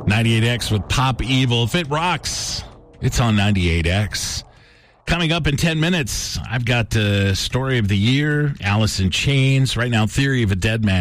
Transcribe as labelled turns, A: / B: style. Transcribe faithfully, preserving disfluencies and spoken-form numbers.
A: ninety-eight X with Pop Evil. If it rocks, it's on ninety-eight X. Coming up in ten minutes, I've got uh, Story of the Year, Alice in Chains. Right now, Theory of a Dead Man.